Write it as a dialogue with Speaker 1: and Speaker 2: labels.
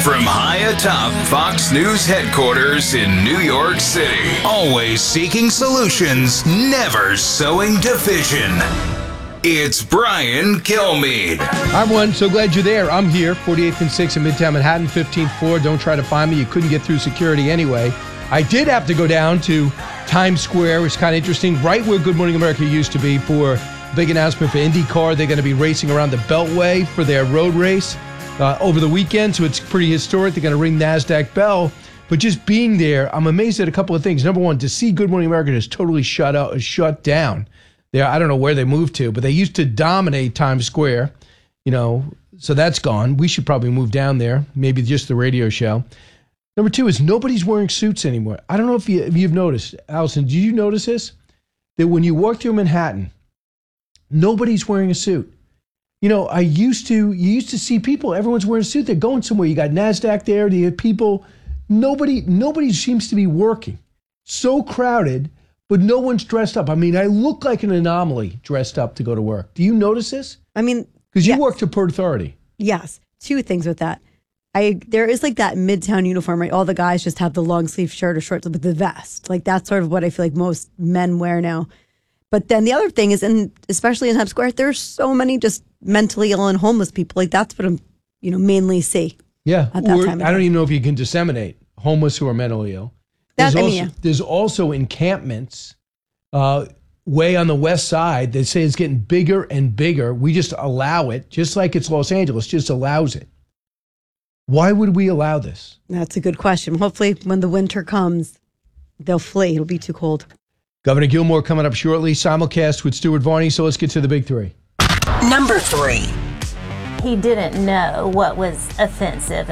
Speaker 1: From high atop Fox News headquarters in New York City, always seeking solutions, never sowing division. It's Brian Kilmeade.
Speaker 2: Hi, everyone. So glad you're there. I'm here, 48th and 6th in Midtown Manhattan, 15th floor. Don't try to find me. You couldn't get through security anyway. I did have to go down to Times Square, which is kind of interesting, right where Good Morning America used to be for a big announcement for IndyCar. They're going to be racing around the Beltway for their road race over the weekend, so it's pretty historic. They're going to ring NASDAQ bell. But just being there, I'm amazed at a couple of things. Number one, to see Good Morning America just totally shut down. I don't know where they moved to, but they used to dominate Times Square, so that's gone. We should probably move down there, maybe just the radio show. Number two is nobody's wearing suits anymore. I don't know if you've noticed. Allison, did you notice this? That when you walk through Manhattan, nobody's wearing a suit. You used to see people, everyone's wearing a suit. They're going somewhere. You got NASDAQ there, you have people. Nobody seems to be working. So crowded. But no one's dressed up. I mean, I look like an anomaly dressed up to go to work. Do you notice this?
Speaker 3: I mean,
Speaker 2: because you work for Port Authority.
Speaker 3: Yes. Two things with that. There is like that Midtown uniform, right? All the guys just have the long sleeve shirt or shorts with the vest. Like that's sort of what I feel like most men wear now. But then the other thing is, and especially in Times Square, there's so many just mentally ill and homeless people. Like that's what I'm, mainly see.
Speaker 2: Yeah.
Speaker 3: At that time
Speaker 2: I don't even know if you can disseminate homeless who are mentally ill. There's also encampments way on the west side that say it's getting bigger and bigger. We just allow it, just like it's Los Angeles, just allows it. Why would we allow this?
Speaker 3: That's a good question. Hopefully when the winter comes, they'll flee. It'll be too cold.
Speaker 2: Governor Gilmore coming up shortly. Simulcast with Stuart Varney. So let's get to the big three.
Speaker 4: Number 3.
Speaker 5: He didn't know what was offensive